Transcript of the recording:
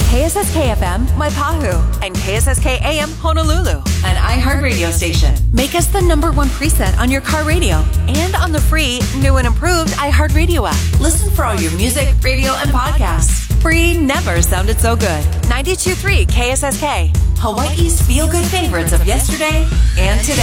KSSK FM, Waipahu, and KSSK AM, Honolulu, an iHeartRadio station. Make us the #1 preset on your car radio and on the free, new and improved iHeartRadio app. Listen for all your music, radio, and podcasts. Free never sounded so good. 92.3 KSSK, Hawaii's feel-good favorites of yesterday and today.